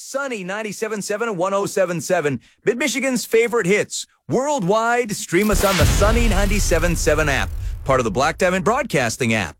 Sunny 97.7 and 107.7, Mid-Michigan's favorite hits. Worldwide, stream us on the Sunny 97.7 app, part of the Black Diamond Broadcasting app.